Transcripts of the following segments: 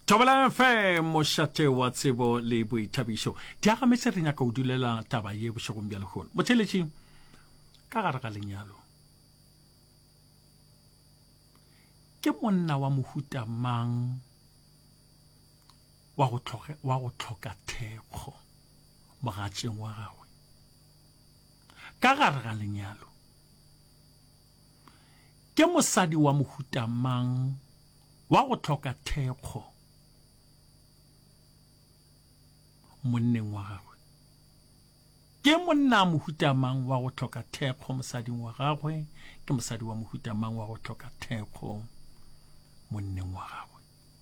Tobela fe moshate wa tsebo le boithabiso. Diaga metse re nya ka o dulela taba ye boshogong bja lehono. Motheletši ka gare ga lenyalo. Ke monna wa mohuta mang wa go tlhoka thekgo mogatšeng wa gagwe. Ka gare ga lenyalo. Ke mosadi wa mohuta mang wa go tlhoka thekgo monneng wa gagwe. Ke monna mohuta mang wa go tlhoka thekgo mosading wa gagwe. Ke mosadi wa mohuta mang wa go tlhoka thekgo monneng wa gagwe.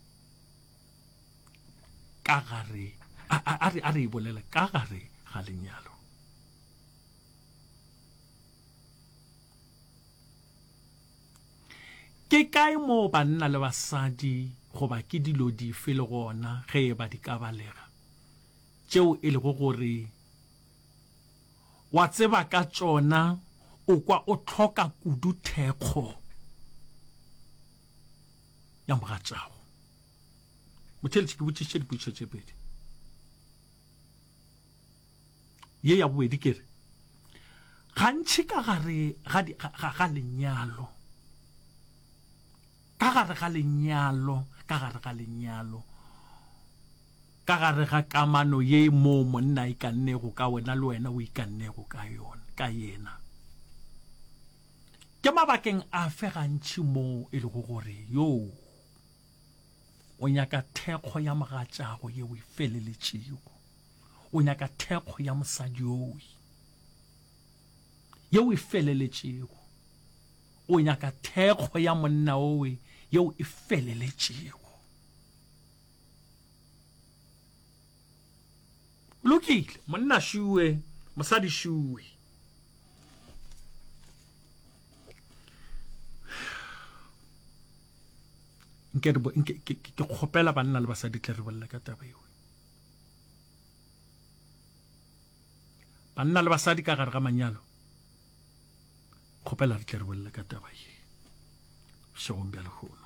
Ka gare a re bolele ka gare ga lenyalo. Ke kae mo banna le basadi goba ke dilo di fele gona ge ba di ka balega tšeo e lego gore wa tseba ka tšona o kwa o tlhoka kudu thekgo ya mogatšago. Motheletši ke botšiše dipotšišo tše pedi. Ye ya bobedi kere gantši ka gare ga lenyalo, ka gare ga lenyalo, ka gare ga kamano ye mo monna ikannego ka wena le wena o ikannego ka yena. Ke mabakeng a fe gantši mo e lego gore yo o nyaka thekgo ya mogatšago ye o e feleletšego, o nyaka thekgo ya mosadi ye o e feleletšego, o nyaka thekgo ya monna owe yeo e feleletšego. Lokile monna šue mosadi šue. Ke kgopela banna le basadi tle re bolela ka taba eo. Banna le basadi ka gare ga manyalo kgopela re tle re bolela ka taba ye bošegong bja lehono.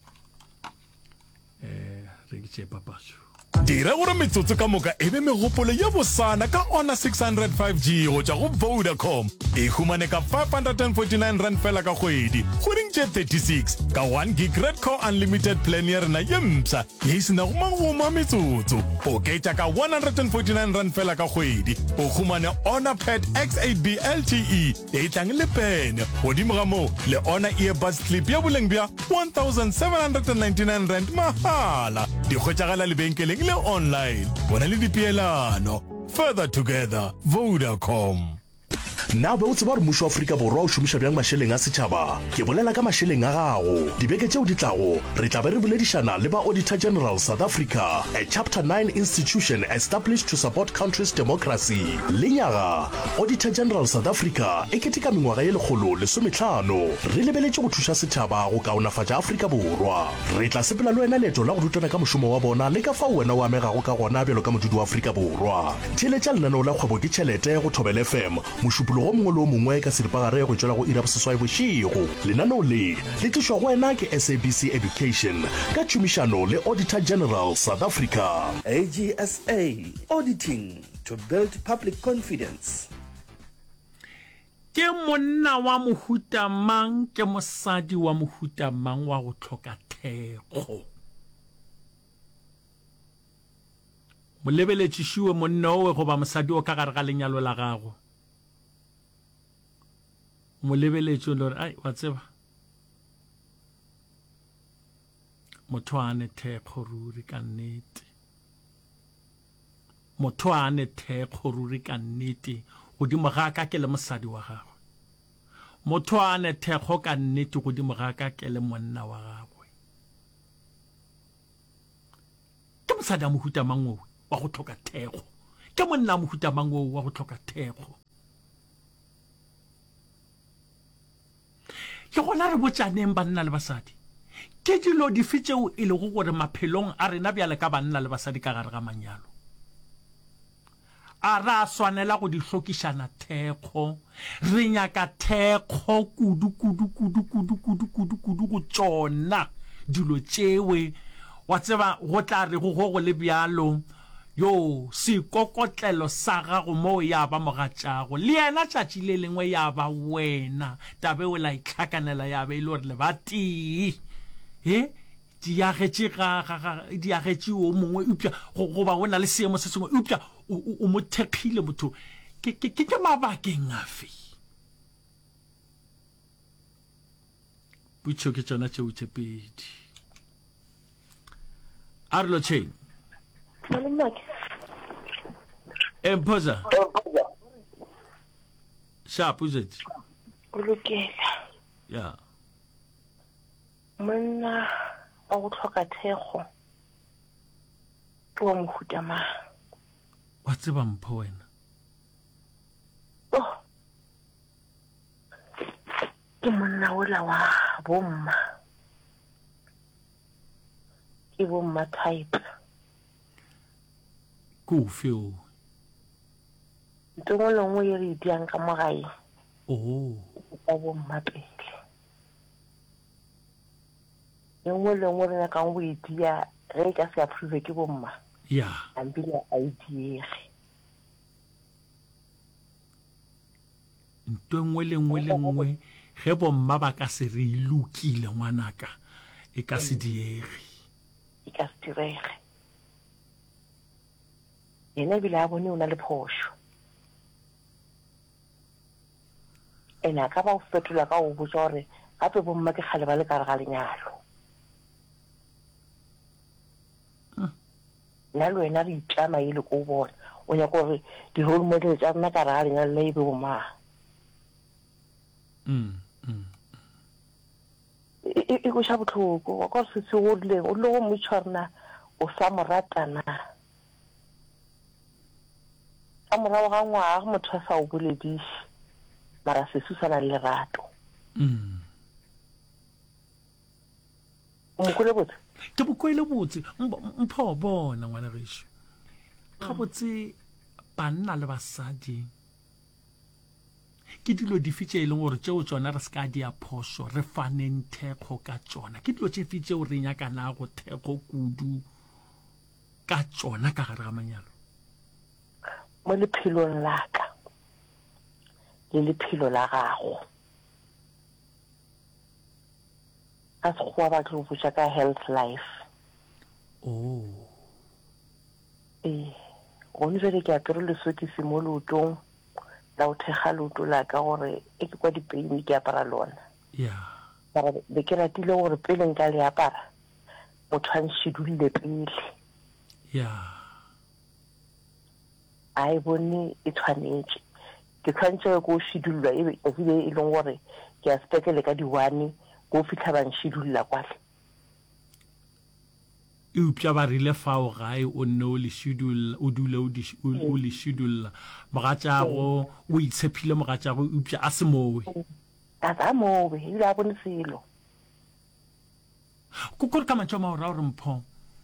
Re ke tšee papatšo. Dira gore metsotso ka moka ebe megopolo ya bosana ka ona 605G go tša go Vodacom. E humane ka 549 rand fela ka kgwedi. Kgweding tše 36 ka 1 gig red core unlimited plan ya rena ye mpša ye e sena go mangoma metsotso. O ketša ka 149 rand fela ka kgwedi. O humane Honor Pad X8B LTE e tlang le pen. Godimo ga moo le Honor earbuds clip ya boleng bja 1799 rand mahala. Di hwetšagala lebenkeleng le online. Bona le dipeelano. Further together, Vodacom. Na be o tseba gore mmušo wa Afrika Borwa o šomiša bjang mašeleng a setšhaba? Ke bolela ka mašeleng a gago. Dibeke tšeo di tlago re tla be re boledišana le ba Auditor General South Africa, a Chapter 9 institution established to support country's democracy. Lenyaga Auditor General South Africa e keteka mengwaga ye 115. Re lebeletše go thuša setšhaba go kaonafatša Afrika Borwa. Re tla sepela le wena leeto la go rutana ka mošomo wa bona le ka fao wena o amegago ka gona bjalo ka modudi wa Afrika Borwa. Theeletša lenaneo la kgwebo ke tšhelete go Thobela FM mošupolo go mongwe le o mongwe ka seripagare go tšwela go ira boseswai bošego. Lenaneo le tlišwa go wena ke SABC Education ka tšomišano le Auditor General South Africa. AGSA, auditing to build public confidence. Ke monna wa mohuta mang, ke mosadi wa mohuta mang wa go tlhoka thekgo. Molebeletši šiwe monna owe goba mosadi o ka gare ga lenyalo la gago. Molebeletši o le gore wa tseba motho a ne thekgo ruri ka nnete. Motho a ne thekgo ruri ka nnete godimo ga ka ke le mosadi wa gagwe. Motho a ne thekgo ka nnete godimo ga ka ke le monna wa gagwe. Ke mosadi a mohuta mang owe wa go tlhoka thekgo? Ke monna a mohuta mang owe wa go tlhoka thekgo? Ke gona re botšaneng banna le basadi. Ke dilo dife tšeo e lego gore maphelong a rena bjale ka banna le basadi ka gare ga manyalo a ra swanela go di hlokišana thekgo. Re nyaka thekgo kudu go tšona dilo tšewe wa tseba go tla re go le bjalo yo se kokotlelo sa gago mo ya ba mogatšago le yena tšatši le lengwe ya ba wena tabe o la itlhakanela ya be ile gore le ba tee diagetše o mongwe upša goba go na le seemo se sengwe upša o mo thekgile motho ke mabakeng afe butšo ke tšona tšeo tše pedi a re lo tšheng Empoza. Sharp, is it? Lokela. Yeah. Monna a go tlhoka thego. Wa mohuta ma. Wa tseba mpho wena? Oh. Ke monna ola wa bomma. Ke bomma type. Kufi o. Ntongo lengwe ye re diang ka mogae. Oh. Ka bomma pele. Lengwe re nyakang go idia ge ka se approve ke bomma. Yeah. Ambile a idiege. Ntongo lengwe ge bomma ba ka se re ilukile ngwanaka e ka se diege. E ka se direge. Yena bile a bone o na le phosho. Ena ka ba o fetola ka o botsa gore gape bomma ke kgale ba le kare ga lenyalo. Nna le wena re itlama ele ko o bona o nyaka gore di-role model tsa rona kare ga lenyalo le ebe bomang. E go sha botlhoko wa ka se se go rileng o le go motšha rona o sa moratana. Ka morago ga ngwaga motho a sa o bolediše mara se susana le lerato. O mokole botse? Ke bokwele botse mpho bona ngwana gešo. Ga botse banna le basadi ke dilo di fitše e leng gore tšeo tsona re ska di a phoso re faneng thekgo ka tsona ke dilo tše fitšeo re nyakanago thekgo kudu ka tsona ka gare ga manyalo mo lephelong la ka le lephelo la gago a sekgowa ba tlo botša ka health life. Gone jale ke apere lesokisi mo leotong la o thekga leoto la ka gore e ke kwa dipeini ke apara lona. Be ke ratile gore pele nka le apara motho a nšhidulile pele. A e bone e tshwanetse ke tshwanetse ko šidulwa e bile e leng gore ke a sepetlele ka di-1 ko fitlha ba nšhidulla kwale. E upša ba rile fao gae o nne o dule o le šidulla mogatšago o itshepile mogatšago upša a se mowe. A sa mowe ebile a bone selo. Kore ka mantšho ma o ra gore mpho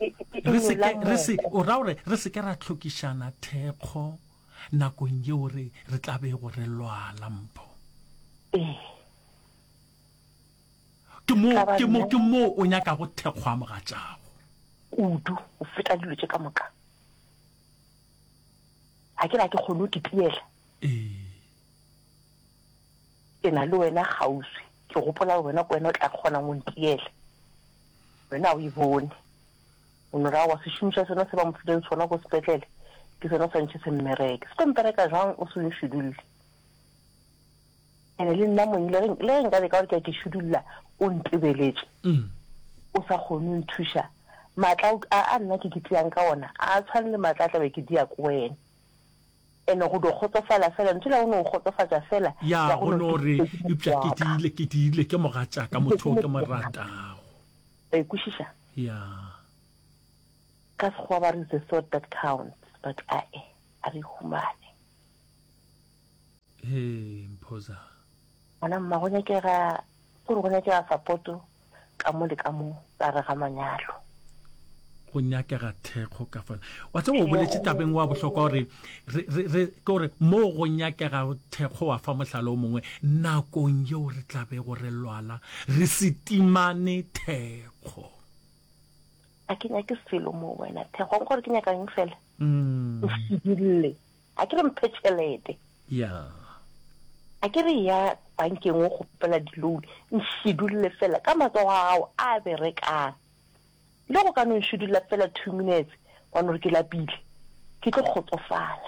o ra gore re seke ra tlhokišana thekgo nakong yeo re tla be go re lwala mpho. Ke mo o nyaka go thekgwa mogatšago kudu o feta dilo tše ka moka. A ke ra ke kgone o tipiela ke na le wena gauswi ke gopola wena ko wena o tla kgona go ntiele wena o e bone o no ra wa se šomiša sona se ba mofileng sona ko sepetlele ke sona santšhe se mmereke se mpereka jang o se nšhidulle ene le nna mongile le nka le ka gore ke a ke šidulla o ntebeletše o sa kgone o nthuša matla a nna ke tliang ka ona a tshwane le matla a tlabe ke dia ko wena ene go do kgotsofala fela ntse la o ne o kgotsofatša fela ya go no re upša ke diile ke mogatša ka motho ke moratago ba ikwešiša ka sekgowa ba re the thought that counts but a re humane Mphoza ona mma go nyakega gore go nyakega supporto ka mo le ka mo ka re ga manyalo go nyakega thekgo ka fana wa tse go boletše tabeng wa bohlokwa gore mo go nyakega thekgo wa fa mohlala o mongwe nakong yeo re tlabe go re lwala re se timane thekgo a ke nyake selo mo wena thego gore ke nyaka eng fela mm a ke re mphe tšhelete yeah a ke re ya bankeng o gopela di-loan nšidulle fela ka matsogo a gago a berekang le go ka no nšidulla fela 2 minutes wa no re ke lapile ke tlo kgotsofala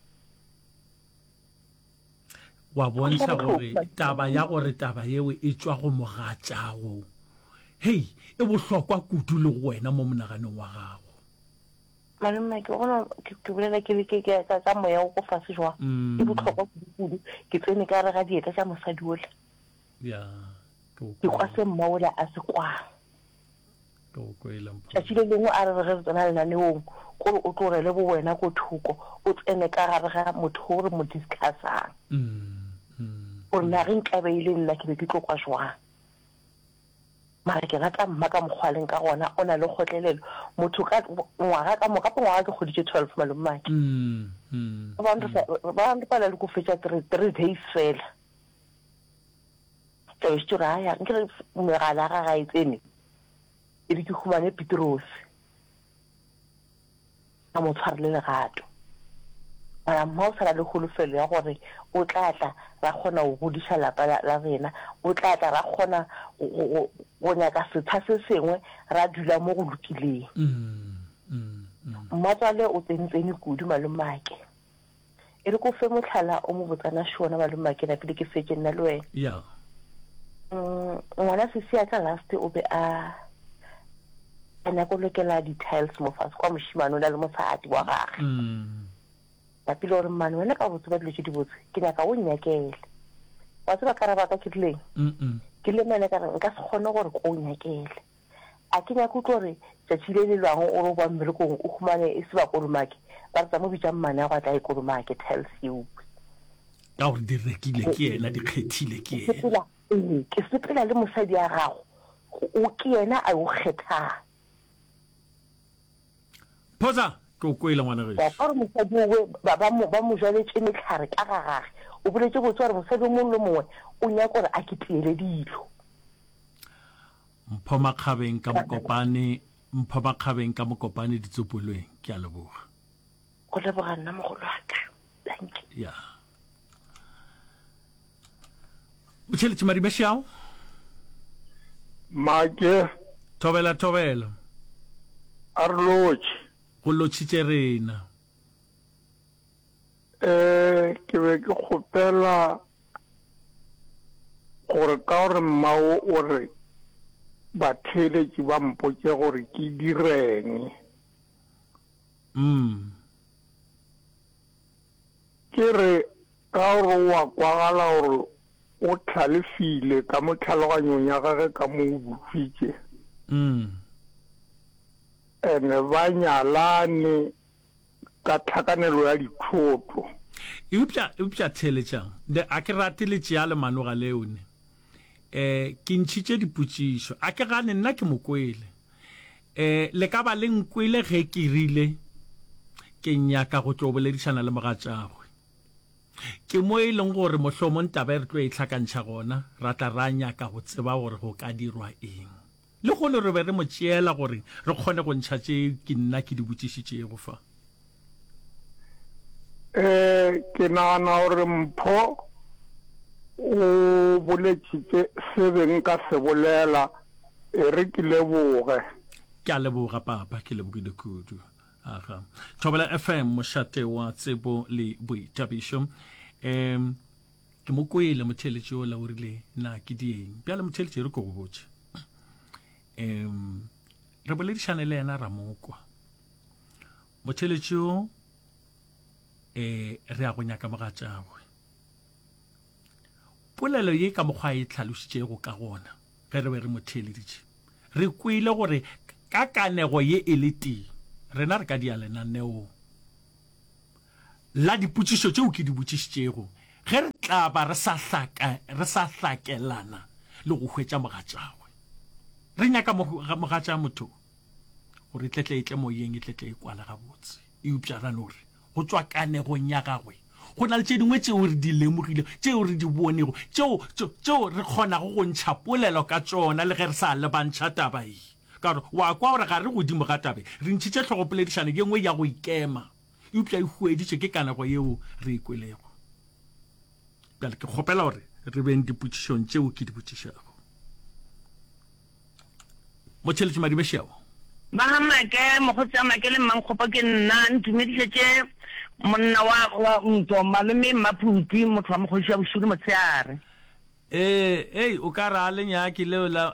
wa bontsha gore taba ya gore taba yeo e tswa go mogatšago hei e bohlokwa kudu le go wena mo monaganong wa gago malome ke gona ke bolela ke ka moya o go fase jwa e botlhokwa kudu ke tsene ka re ga dieta tša mosadi ole ya ke kwa se mmaola a se kwang go ile mpo tšatši le lengwe a re re tsena lenaneong gore o tlogele bo wena ko thoko o tsene ka gare ga motho o re mo discussang gore na re nkabeile nna ke be ke tlo kwa jwang mara ke rata mma ka mokgwaleng ka gona o na le kgotlelelo motho ka ngwaga ka moka ngwaga ke goditše 12 malomake ba re pala le go fetša 3 days fela tšeo se ra ya nke re megala ga ga e tsene e di ke humane Petros a mo tshwarele legato mara mma o sala le holofelo ya gore o tlatla ra kgona go godiša lapa la rena o tlatla ra kgona go nyaka setha se sengwe ra dula mo go lokileng mmatswale o tsentsene kudu malomake e re ko fe motlhala o mo botsana šona malomake na pele ke fetse nna le wena yeah ngwana sesia ka last o be a nyako lokela di-tiles mo fase kwa mošimane o na le mosadi wa gage la pele gore mmane wena ka botse ba dilo tse di botse ke nyaka o nyakele wa tseba karaba ka ke dileng ke le mene ka re nka se kgone gore ko o nyakele a ke nyaka utlwe gore tšatši le le lwang o re ba mmerekong o humane e se ba kolomake ba re tsa mo bitša mmane ya go tla e kolomake tiles eo ka gore di rekile ke yena di kgethile ke yena ke sepela le mosadi ya gago o ke yena a o kgethang poza ko kwela ngwana ge ba gore mosadi we ba mo jwaletše metlhare ka ga gage o boletše go tswa gore mosadi o mongwe le mongwe o nyaka gore a ketlele dilo mpho makgabeng ka mokopane ditsopolweng ke a leboga go leboga nna mogolo wa ka thank you ya botšheletše madimešao make thobela a re lotše go lotšitše rena ke be ke kgopela gore ka gore mmao o re batheletši ba mpotše gore ke direng ke re ka gore wa kwagala gore o tlhalefile ka mo tlhaloganyong ya gage ka mo o dufitše ene ba nyalane ka tlhakanelo ya dithoto eupša theletšang a ke rate letše ya lemanoga leone ke ntšhitše dipotšišo a ke gane nna ke mokwele le ka ba le nkwele ge ke rile ke nyaka go tlo boledišana le mogatšagwe ke mo e leng gore mohlomong taba e re tlo e tlhakantšha gona ra tla ra nyaka go tseba gore go ka dirwa eng le gone re be re mo tšeela gore re kgone go ntšha tše ke nna ke di botšišitše go fa ke nagana gore mpho o boletšitše se beng ka se bolela e re ke leboge ke a leboga papa ke lebogile kudu aga thobela FM mošate wa tsebo le boitabišo ke mo kwele motheletše o la o rile na ke dieng bjale motheletše re ko go botse re boledišane le yena ramokwa motheletše o re a go nyaka mogatšagwe polelo ye ka mokgwa e tlhalošitšego ka gona ge re be re motheleditše re kwele gore ka kanego ye e le teng rena re ka dia lenaneo la dipotšišo tšeo ke di botšišitšego ge re tla ba re sa hlakelana le go hwetša mogatšagwe re nyaka mogatša motho gore tletle e tle moyeng e tletle e kwala gabotse e upša rane gore go tswa kanegong ya gagwe go na le tše dingwe tšeo re di lemogile tšeo re di bonego tšeo re kgonago go ntšha polelo ka tšona le ge re sa lebantšha taba e ka gore wa kwa gore ga re godimo ga tabe re ntšhitše tlhogopoledišane ke ngwe ya go ikema eupša e hueditše ke ka nako yeo re ikwelego bjale ke kgopela gore re beng dipotšišong tšeo ke di botšišago motšheletše madibešeao Bahamake mokgotsi a make le mmankgopo ke nna ntumedišetše monna wa ntso malome Maphuti motho wa mokgoši wa bošudi motshehare o ka ra lenyaki leo la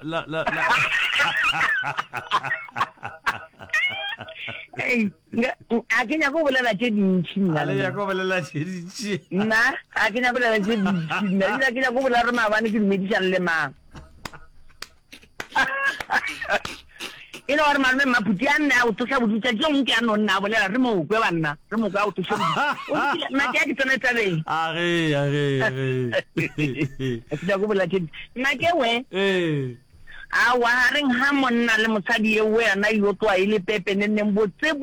a ke nyako go bolela tše dintšhi nna a ke nyako bolela tše dintšhi nna ke nyako bolela re maabane ke dumedišane le mang e le gore malome Maphuti a nne a o tloša bodutsa ke ong ke a nonne a bolela re mokwe banna re mokwe a o tloša bodutsa nna ke a ke tsone tabeng ke nyako bolela tše nna ke we awa hareng ha monna le mosadi eo yana yo twa ile pepe nenneng botse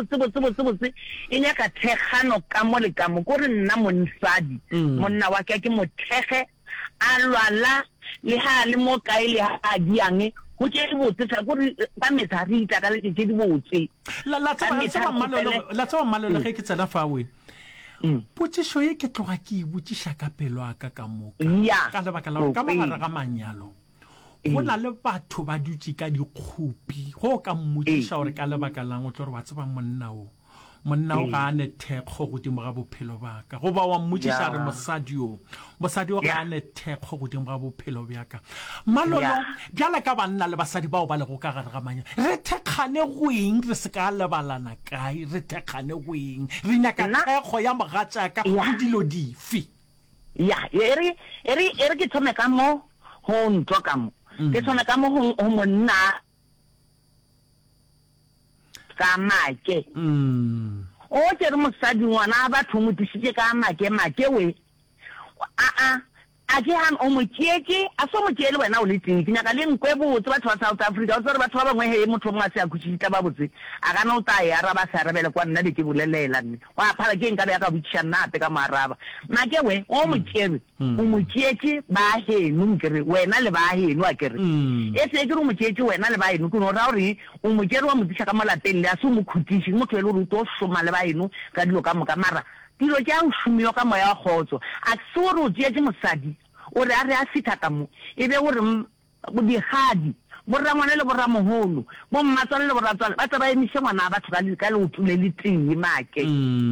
e nyaka thegano ka mo le ka mo gore nna monsadi monna wa ke mothege a lwala le ha le mo kae le ha a diange go tšee botse sa gore ba metsa re ita ka le tše di botse la tsaba mmalolo ge ke tsena fawe potšišo ye ke tloga ke e botšiša ka pelo aka ka moka ka lebaka la gore ka mogare ga manyalo go na le batho ba dutse ka dikgopi go ka mmotšiša gore ka lebaka lang o tlo gore wa tseba monna o ga a ne thekgo godimo ga bophelo baka goba wa mmotšiša re mosadi o ga a ne thekgo godimo ga bophelo bjaka malolo bjale ka banna le basadi bao ba lego ka gare ga manya re thekgane goeng re se ka lebalana kae re thekgane goeng re nyaka thekgo ya mogatšaka go dilo dife e re ke thome ka mo go ntwa ka mo ke thome ka mo go monna ka make o tere mosadi ngwana a batho mo tisitse ka make we a ke han o mo tšeetse a so mo tšeele wena o le teng ke nyaka le nkwe botse batho ba South Africa o tsere batho ba bangwe he motho mongwe a se a khutšhitša ba botse a kana o tla ya araba se arabele kwa nna di ke bolelela nne wa phala ke nka ya ka botšiša nnape ka moaraba make we o mo tšere o mo tšeetse ba heno nkere wena le ba heno a kere e se ke re o mo tšeetse wena le ba heno ke no ra gore o mo tšere wa mo diša ka molateng le a se o mo khutiše motho e le gore o tlo šoma le ba heno ka dilo ka moka mara dilo tša o šomio ka moya wa kgotso a se gore o tšeetse mosadi o re a re a fitha ka mo e be gore digadi borrangwane le borramoholo bo mmatswale le borratswale ba tsa ba emise ngwana a batho ka leoto le le tee make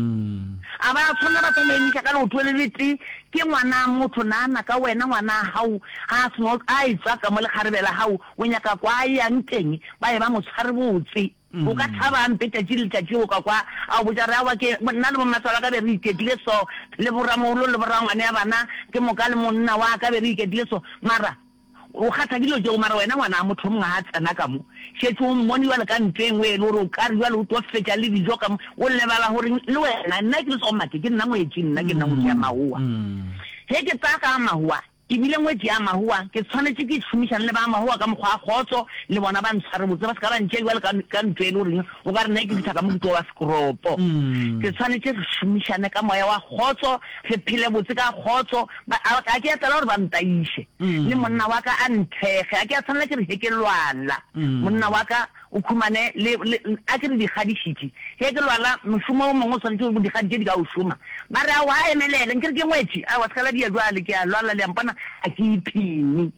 a ba tshwana ba tsa emisa ka leoto le le tee ke ngwana motho naana ka wena ngwana hao a etswa ka mo lekgarebela hao o nyaka kwa a yang teng ba e ba mo tshware botse o ka thabang petšatši le tšatši o ka kwa a botša re awa ke nna le bommatswala ka be re iketlile so le borramogolo le borrangwane ya bana ke moka le monna wa ka be re iketlile so mara o kgatha dilo tšeo mara wena ngwana a motho mongwe a tsena ka mo šetse o mmone jale ka nteng we le gore o ka re jale o to fetša le dijo ka mo o lebala gore le wena nna ke le somake ke nna ngwetši nna ke nna ngwetši ya magoa he ke tsaya ka magoa ebile ngwetši ya magoa ke tshwanetse ke šomišane le ba magoa ka mokgwa a kgotso le bona ba ntshware botse ba se ka ba ntšea jale ka ntho e le goreng o ka re nna ke ditha ka mokuto wa sekoropo ke tshwanetse re šomišane ka moya wa kgotso re phele botse ka kgotso a ke atela gore ba ntaiše le monna wa ka a nthege a ke a tshwanela ke re he ke lwala monna wa ka o khumane a ke re digadišitše he ke lwala mošomo o mongwe o tshwanetse digadi tše di ka o šoma ba re a wa emelele nke re ke ngwetši a wa sekala dia jale ke a lwala le ampana a ke iphini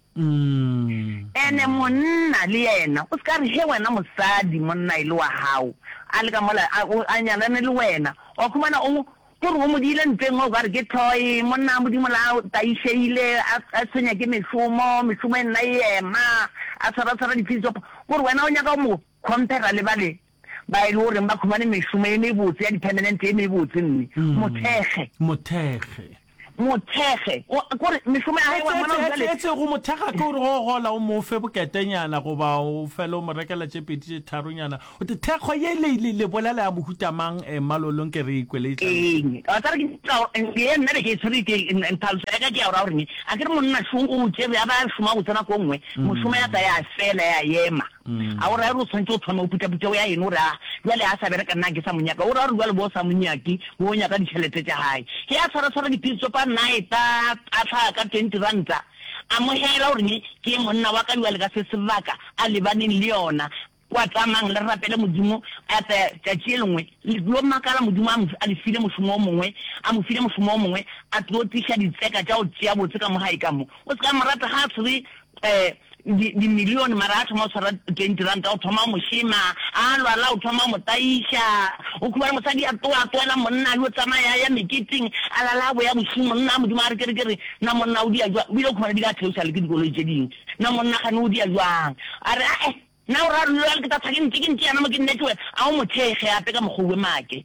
ene monna le yena o se ka re he wena mosadi monna e le wa hao a le ka mola a nyalane le wena o khumana kore o mo diile nteng o ka re ke thoi monna a modimo la taišeile a tshwenya ke mešomo e nna e ema a tshwara dipitsopo kore wena o nyaka o mo compara le bale ba e le goreng ba khumane mešomo e mebotse ya di-permanent e mebotse nne mothege kore mešomo etse go mothega ke gore go gola o mo fe boketenyana goba o fele o mo rekela tše pedi tše tharonyana o te thekgo ye le bolela ya mohutamang malolong ke re ikweleitlae nna be ke tshwere nthalso ya ka ke ya ora goreng a ke re monna o tsebe a ba šoma go tsena ko nngwe mošomo ya ka ya fela ya ema a ora re o tshwanetse o thoma o putaputsa o ya eno ore a jale a sa bereka nna ke sa monyaka ora gore jale bo o sa monyaki bo o nyaka ditšhelete tša gae ke a tshwaratshwara dipitso pa night a tlhaa ka 20 ranta amohela gore ke monna wa ka le ka se sebaka a lebaneng le yona kwa tsamang le rapele modimo a tsa lengwe le lo makala modimo a le file mošomo o mongwe a mo file mošomo o mongwe a tlo tisha ditseka tša o tšea botse ka mo hae ka mo o se ka morata ha tsere di milione mara a thoma o tshwara 20 ranta o thoma mošima a lwala o thoma mo taisha o khubara mosadi a toela monna yo tsamaya ya meketing a lalabo ya mošimo nna modimo a re kere na monna o dia jwa bile o khubara di ka theosa le ke dikoloi tše dingwe na monna gane o dia jwang a re na o ra lo ke ta tsakeng ke yana mo ke nnete a o mothege ape ka mogwe make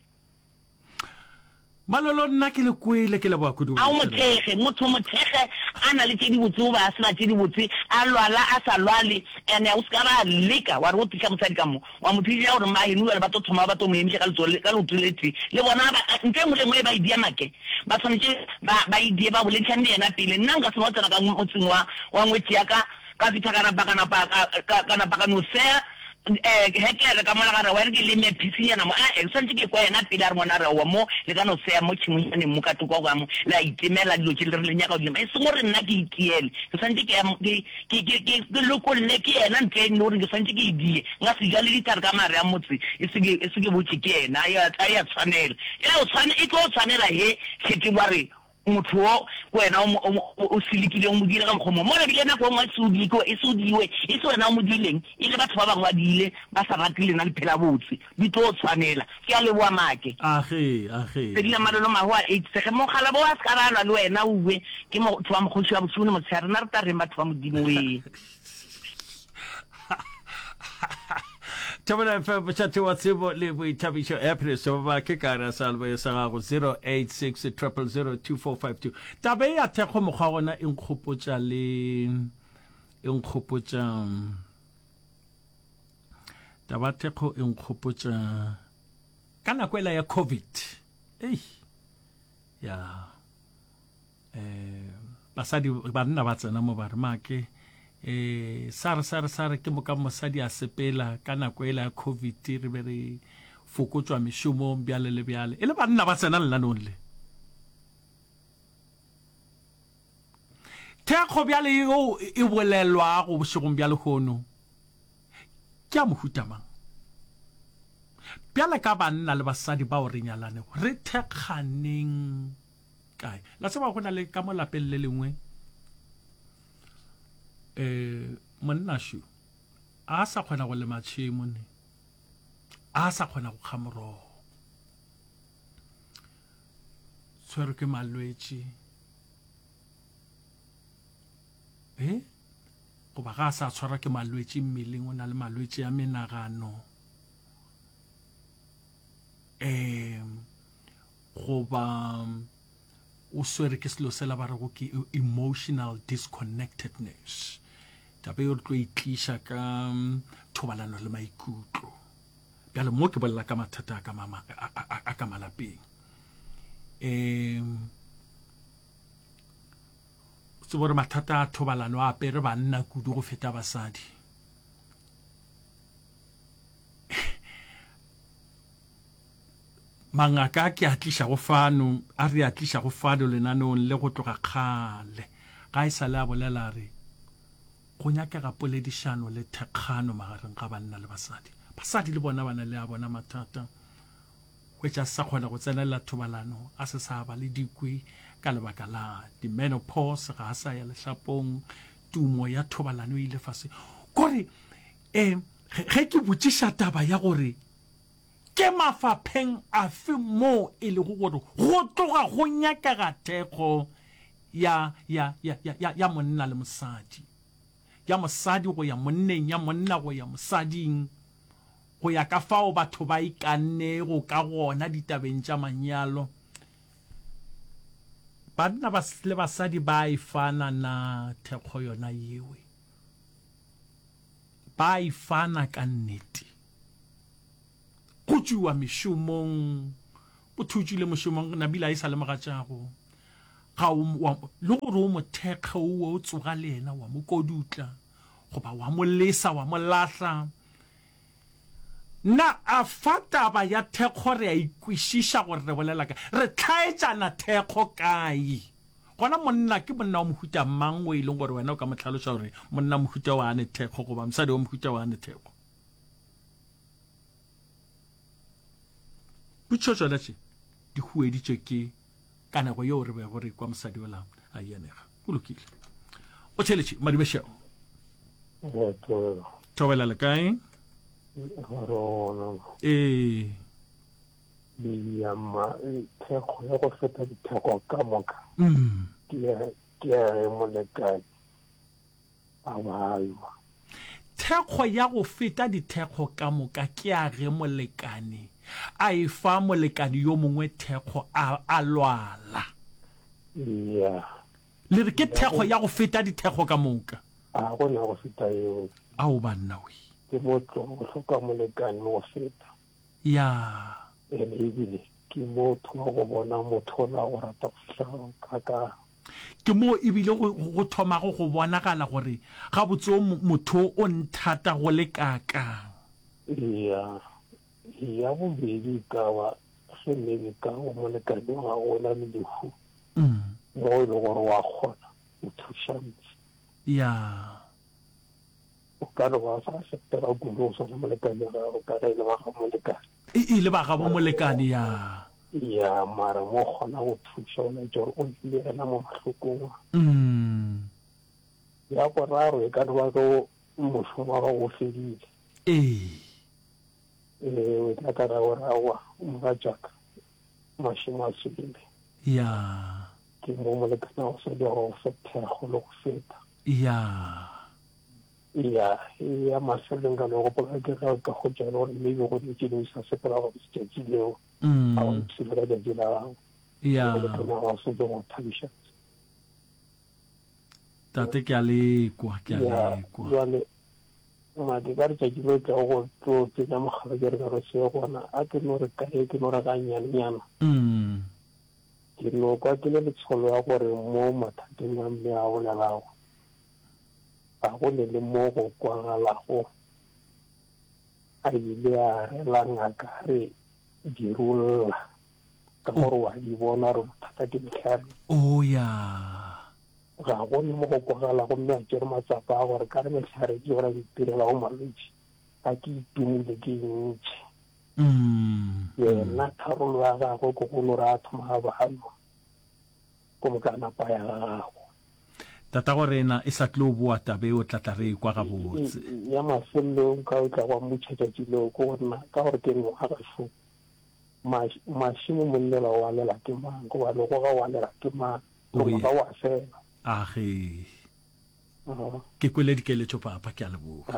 malolo nna ke le kwele ke le ba kudu a o mothege motho mothege ana le tedi botse o ba se ba tedi botse a lwala a sa lwale ene a uskara leka wa re o tisa mosadi ka mo wa mothija gore ma henu ba to thoma ba to mo emise ka lotuletse le bona ba ntle mo le mo ba idia make ba tshwanetse ba idie ba boletsane yena pele nna nka se mo tsena ka motseng wa ngwetsi ya ka fitha kana baka no se hekele ka mona ga re wa re ke le me phisinyana mo a santse ke kwa yena pele a re mona re wa mo le ka no se mo tshimonyane mo ka toko kwa mo la itemela dilo tse le re le nyaka di e se gore nna ke itiele ke santse ke loko le ke yena ntle no re ke santse ke idie nga se jale ditare ka mare ya motse e se ke botse ke yena ya tshwanela o tshwanela he ke bare motho o wena o silikile o modile ka mokgomo mo re bile nako ngwa sudiko e sudiwe e se wena o modileng e le batho ba bangwe ba dile ba sa ratile na le phela botse di tlo tshwanela ke a le boa make age se dile malolo mahwa e se mo khala bo a skarala le wena uwe ke mo twa mogotsi wa botsune mo tsara na re ta re batho ba modimo we Tabana fa bachate wa tsebo le boithabiso April so ba ke kana salwa ya sa go 0860002452 tabe ya thekgo mogwa gona eng khopotsa taba thekgo eng khopotsa kana kwela ya covid ya basadi ba nna ba tsena mo ba re make sare ke moka mosadi a sepela kana kwela covid re be re fokotswa mishumo bjale le bjale ele banna ba tsena le nanole thekgo bjale yo e bolelwa go bošegong bjale hono ke a mohutamang bjale ka banna le basadi ba o re nyalane re thekganeng kae la tseba go na le ka molapeng le lengwe monna shu a sa khona go le matshimo ne a sa khona go khamoro tswere ke malwetsi go ba ga sa tshwara ke malwetsi mmeleng o na le malwetsi ya menagano go ba o swere ke selo se la ba re go ke emotional disconnectedness tabe o tlo itlisha ka thobalano le maikutlo bjale mo ke bolela ka mathata ka malapeng se bore mathata a thobalano a apere banna kudu go feta basadi mangaka ke atlisha go fano a re atlisha go fano lenanong le go tloga kgale ga isa le a bolela re go nyaka ga poledišano le thekgano magareng ga banna le basadi le bona bana le a bona mathata go tša sa kgona go tsenela thobalano a se sa ba le dikwi ka lebaka la di-menopause ga a sa ya lehlapong tumo ya thobalano ile fase kore ge ke botšiša taba ya gore ke mafapheng a fe mo e le go gore go tloga go nyaka ga thekgo ya monna le mosadi ya mosadi go ya monneng ya monna go ya mosading go ya ka fao batho ba ikanne go ka gona ditabeng tša manyalo banna le basadi ba ifana na thekgo yona yewe ba ifana ka nnete go tšuwa mešomong bo thutšile mošomong nabila e sa le mogatšago ga le gore o mothekge o tsoga le ena wa mo kodutla goba wa mo lesa wa mo lahla na a fataba ya thekgo re a ikwišiša gore re bolela ka re tlhaetšana thekgo kae gona monna ke monna wa mohuta mang o e leng gore wena o ka mo tlhalosa gore monna mohuta wa ane thekgo goba mosadi wa mohuta wa ane thekgo butšo tsona tše di hueditšwe ke ka nako yeo re be gore kwa mosadi o la a yenega o lokile o tšheletše Madibešego thobela le kae thekgo ya go feta ditheko ka moka ke ya molekane a balwa thekgo ya go feta dithekgo ka moka ke a ge molekane a e fa molekane yo mongwe thekgo a lwala le re ke thekgo ya go feta dithekgo ka moka a go na go feta eo ao banna we ke motho go hloka molekane go feta ya ebile ke motho wa go bona motho la go rata go fitlha ka ke mo ebile go thomago go bonagala gore ga botse motho o nthata go le kaka ya bobedi ka ba maybe ka go molekane wa gona le lehu mo e le gore wa kgona o thušantse o ka re wa sa sepela kuno o sa molekane ga o ka re le ba ga molekane le ba ga molekane mara mo kgona go thuša o le jore o le ena mo mahlokong ya boraro e ka re ba go mošomo wa go fedile o tla ka ra gore aowa mma jaka mašimo a sebile ke mo molekane go sa di go fethego le go feta ya maseleng ka le go pola ke ga ka go jalo gore maybe go di tšedi sa sepela go tšetši leo a go tsile ka tšetši la gago molekane go se di go thabiša tate ke a lekwa jale madi ka re tšatši lo tla go tlo tsenya mogala ke re ka re se gona a ke no re kae ke no re ka nyana ke no kwa ke le letsholo ya gore mo mathateng a mme a bolelago a go le mo go kwagalago a ile a rela ngaka re dirolla ka gore wa di bona re bothata ke ditlhare ga go ne mo go kwagalago mme a tšere matsapa a gore ka re metlhare ke gore ditirela go malwetse a ke itumile ke ntšhi yena tharolo ya gagwe ko go no re a thoma ga balwa ko mokanapa ya gago tata gore ena e sa tlo boa tabe o tlatla re kwa ga botse ya mafelong ka o tla kwa motšhatšatši leo ko gorena ka gore ke ngwa ga fo mašimo monlela wa lela ke mang ko bane go ga wa lela ke mang ga wa fela age ke kwele dikeletšo papa ke a leboga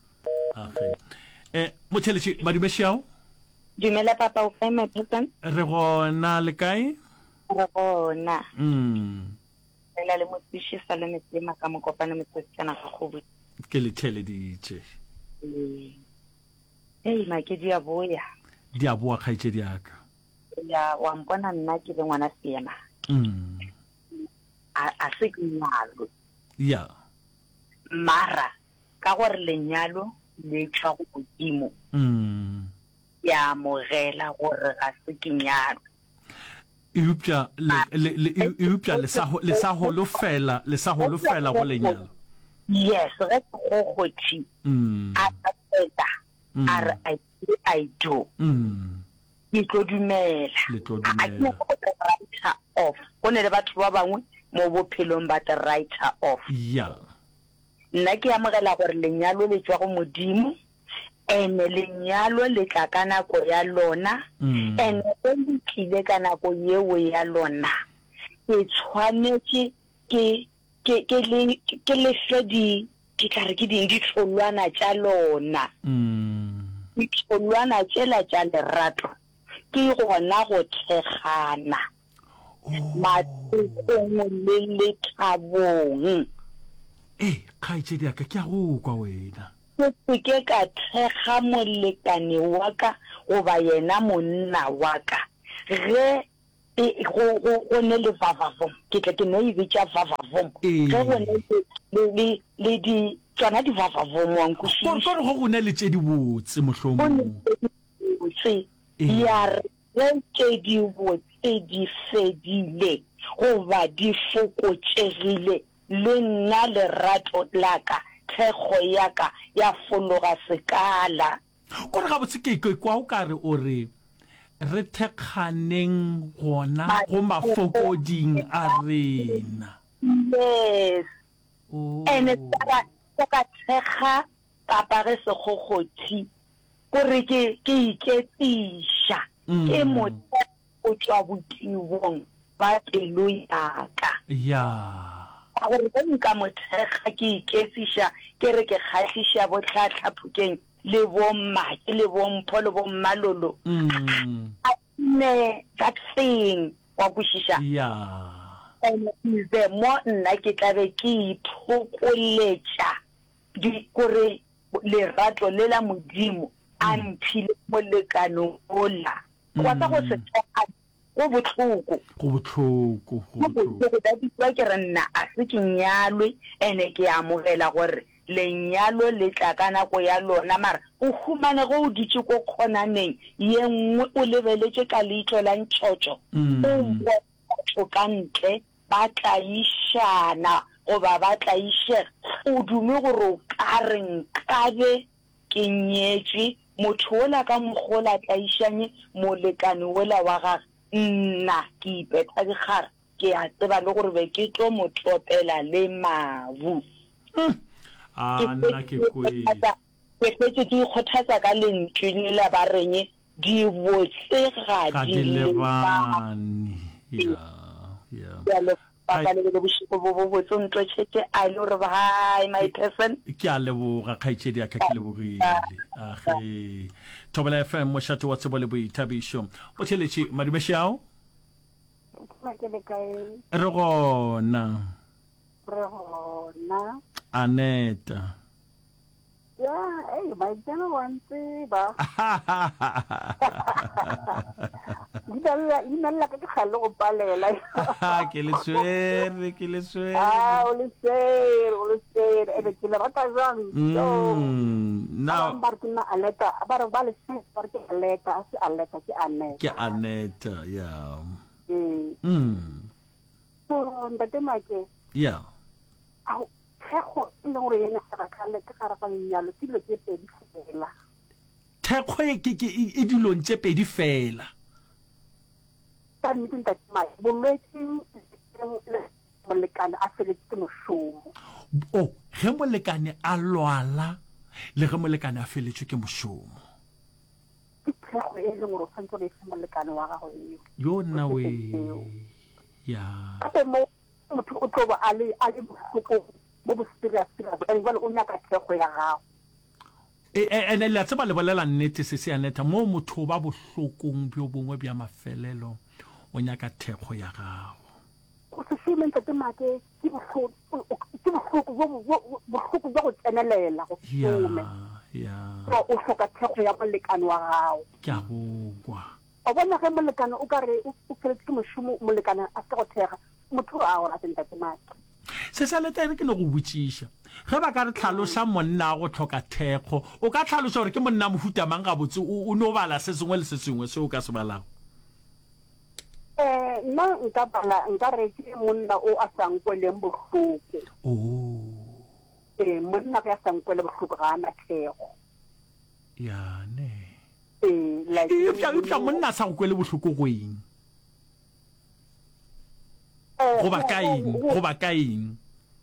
age motšheletši Madibešego dumela papa o kae my person re gona le kae re gona la le motsiši sa le metlema ka mokopane metsotsana ga go botse ke le theleditše ma ke di a boa kgaetšedi aka wa mpona nna ke le ngwana seema a se ke nyalo mara ka gore lenyalo le tšwa go godimo ya mogela gore ga se ke nyalo eupša le sa holofela go lenyalo yes re go gotši a tseta a re I do ke tlo dumela a ke go writer off go ne le batho ba bangwe mo bophelong ba the writer off nna ke amogela gore lenyalo le tswa go modimo ene lenyalo le tla ka nako ya lona ene le tlile ka nako yeo ya lona ke tshwanetse ke le fe di tla re ke ding ditholwana tša lona ditholwana tšela tša lerato ke gona go thekgana matlhokong le lethabong kgaetšedi aka ke a go kwa wena ke ka thekga molekane wa ka goba yena monna wa ka ge go ne le vavavom ke tla ke ne e bitša vavavom ge go ne le di tsona di vavavom wa nkušiša go ne le tše di botse mohlomong ya re tše di botse di fedile goba di fokotšegile le nna lerato laka thekgo yaka ya fologa sekala gore ga botse ke kwa o kare o re re thekganeng gona go mafokoding a rena. Yes. Oh. Ene ka thekga kapa re se gogothi gore ke iketisha ke motho o tswa bokiwong ba pelo yaka. Gore ke nka mothekga ke iketisha ke re ke kgatlhisha botlhatlha phukeng le bomma ke le bompho le bommalolo. Ne that thing wa bushisha. And the more nna ke tlabe ke iphokoletša di gore lerato le la modimo a mphile molekano ola wa ka go se go botlhoko da ditwa ke re nna a se ke nyalwe ene ke amogela gore lenyalo le tla ka nako ya lona mara o humane go o ditse ko khonaneng ye nngwe o lebeletse ka leitlo la ntšhotšo o ka ntle ba tlaishana goba ba tlaishe o dume gore o ka re nkabe ke nyetše motho ola ka mogola tlaishanye molekane ola wa gagwe nna ke ipeta dikgara ke a tseba le gore be ke tlo motopela le mabu nna ke kwele ke fetse ke ikgothatsa ka lentswe le la ba renye di botse ga di lebane ke a leboga kgaitsedi aka ke lebogile age Thobela FM mošate wa tsebo le boithabišo o theletše madumešao re gona Aneta maitseno wantse ba ina la ke khalo go palela ke le swere o le swere e be ke le rata jang now barkina aleta ba le se barke aleta se aleta ke Aneta so ndate make au thekgo le gore yena ga khale ke gara ka nyalo tilo ke pedi fela thekgo e dilong tse pedi fela ka nnete mai bolwetse molekane a feletse mošomo ge molekane a lwala le ge molekane a feletswe ke mošomo ke thekgo e leng gore o tshwanetse gore e se molekane wa gago yo nna we gape motho o tlo ba a le bohloko mo bo serious and jwale o nyaka thekgo ya gago ene le tseba le bolela nnete se se Aneta mo motho ba bohlokong bjo bongwe bja mafelelo o nyaka thekgo ya gago go se simente te make ke bohloko bja go tsenelela go some o hloka thekgo ya molekane wa gago ke a go kwa o bona ge molekane o ka re o feletse ke mošomo molekane a se go thega motho a gore a senta te make se sa leta re ke le go botšiša ge ba ka re tlhaloša monna go tlhoka thekgo o ka tlhaloša gore ke monna mohuta mang ga botse o no bala se sengwe le se sengwe se o ka se balago nna nka re ke monna o a sa nkweleng bohloko monna ge a sa nkwele bohloko ga ana thekgo epša monna a sa go kwele bohloko go eng go ba ka eng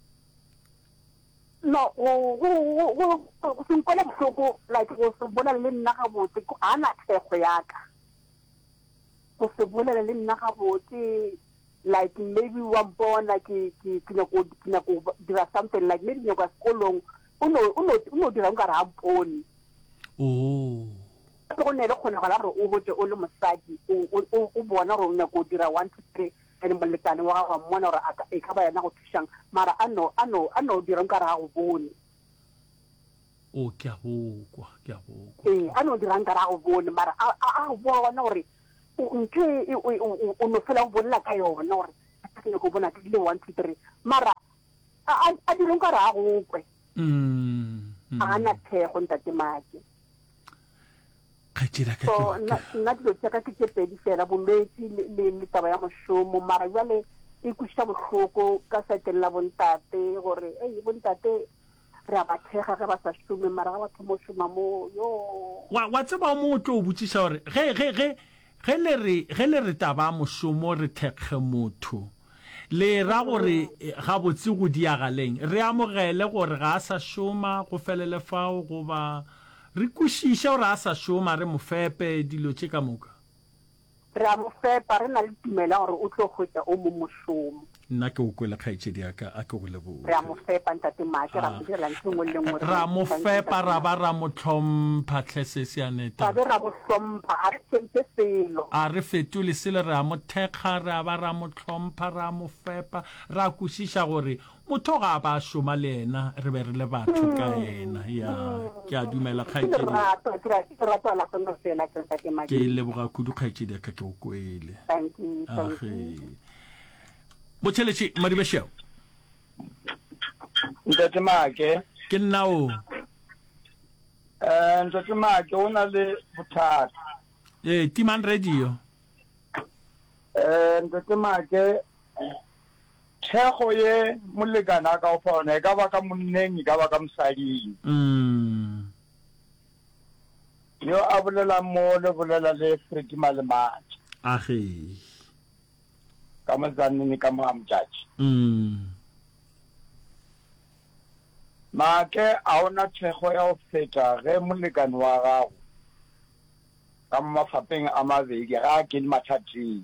no go senkwele bohloko like go se bolela le nna gabotse ga ana thekgo yaka go se bolela le nna gabotse like maybe wa bona ke nyako dira something like maybe nyako sekolong uno dira nkare a mpone go ne le kgonagala gore o botse o le mosadi o bona gore o nyako dira 1 2 3 ene molekane wa gago mmona gore e ka ba yana go thušang mara a no dira nkare ga go bone ke a bokwa a no dira nkare ga go bone mara a go bona gore nke o no fela go bolela ka yona gore a ke go bona ke le 1 2 3 mara a dira nkare ga go kwe a na thekgo ntate make so nna dilo tša ka ke tše pedi fela bolwetse le taba ya mošomo mara jale e kushita bohloko ka setella bontate gore bontate re a ba thega ga ba sa shume mara ga batho mo shuma mo yo wa tseba mo tlo botsisa gore ge le re taba moshomo re thekge motho le ra gore ga botse go diagaleng re amogele gore ga a sa shoma go felele fao go ba re kushisha gore a sa shoma re mofepe dilo tše ka moka re a mofepa re na le tumela gore o tlo khwetsa o mo moshomo nna ke o kwela kgaitšedi yaka a ke go lebo re a mofepa ntate Maki ra direla ntho le ngwe ra mofepa ra ba ra motlhompha tlhese se ya neta ba ra bohlompha a re tsentse selo a re fetole sele re a mothekga re a ba ra motlhompha ra mofepa ra kushisha gore motho ga ba shoma le ena re be re le batho ka ena ya ke a dumela kgaitšedi ke leboga kudu kgaitšedi ka ke o kwele thank you Botšheletše Madibešeo Ntate Maki ke nna o Ntate Maki o na le bothata Timan Radio Ntate Maki thego ye molekana ka o fona e ka ba ka monneng e ka ba ka mosading yo a bolela mo le bolela le Freddie Malemati age ka mozanne ka mo amjaji Maki a ona thego ya o feta ge molekane wa gago ka mafapeng a mabedi ga ke le mathateng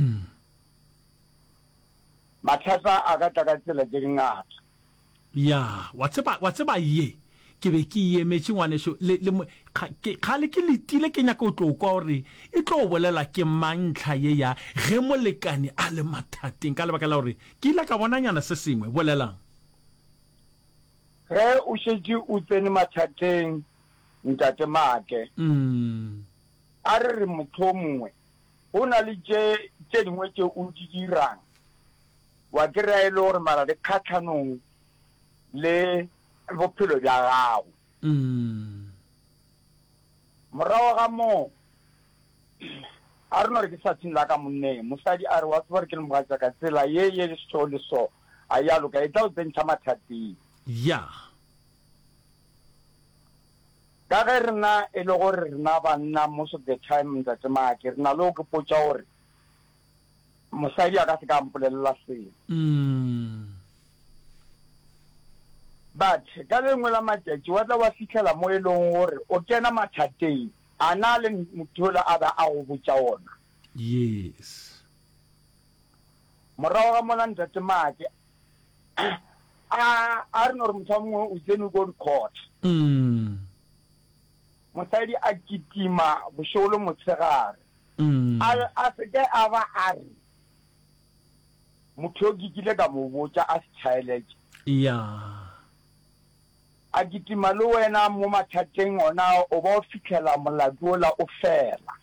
mathata a ka taka tsela tse ngata ya wa tseba ye ke be ke emetse ngwaneso le khale ke letile ke nyaka o tlo kwa gore e tlo bolela ke mantla ye ya ge molekane a le mathateng ka lebaka la gore ke ile ka bona nyana se sengwe bolelang ge o shetse o tsene mathateng Ntate Maki a re motho mongwe o na le tše dingwe tše o di dirang wa kry-a e le gore mara le kgatlhanong le bophelo bja gago morago ga moo a re no re ke sa tshinola ka monneng mosadi a re wa tseba re ke le mogatsa ka tsela ye le so le so a yalo ka e tla o tsentšha mathateng ya ka ge rena e le gore rena banna most of the time Ntate Maki re na le o ke potsa gore mosadi a ka se ka mpolelela selo but ka lengwe la matšatši wa tla wa fitlhela mo e leng gore o kena mathateng a na le mothola a ba a go botsa ona yes morago ga mona Ntate Maki a re no re motho mongwe o tsene ko di-court mosadi a kitima bošolo motshegare a seke a ba a re motho o kikile ka mo botsa a se tšhaeletše ya a kitima le wena mo mathateng ona o ba o fitlhela molato ola o fela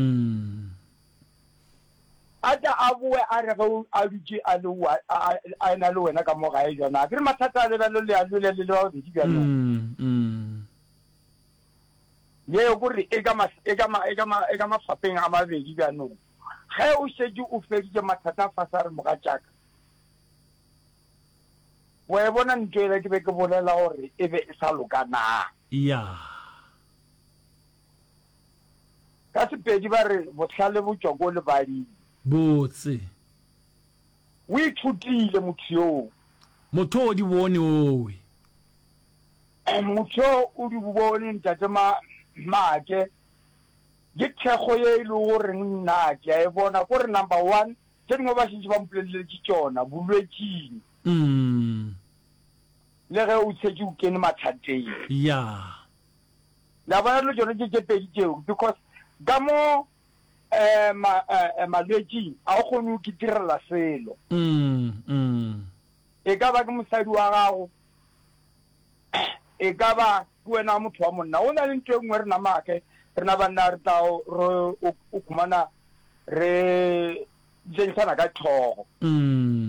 a tla a boe a re ge a dutše a ena le wena ka mo gae jona ke re mathata a lebalo le a lole le le babedi bjalo ye gore e ka mafapeng a mabedi bjanong ge o šetse o feditše mathata a fasa re moga tšaka wa e bona ntwele ke be ke bolela gore e be e sa lokana ya ka sepedi ba re bohlale bo tšwa ko lebading botse o ithutile motho yoo motho o di bone owe motho o di bone Ntate Maki ke thekgo ye e le gore nna ke a e bona gore number 1 tse dingwe ba šentše ba mpoleletse tšona bolwetseng le ge o tshetse o kene mathateng ya la bona le tšone tše pedi tšeo because ka mo malwetseng a o kgone o kitirela selo e ka ba ke mosadi wa gago e ka ba ke wena motho wa monna o na le ntho e nngwe re na Maki re na banna re tla o khumana re jentšhana ka thogo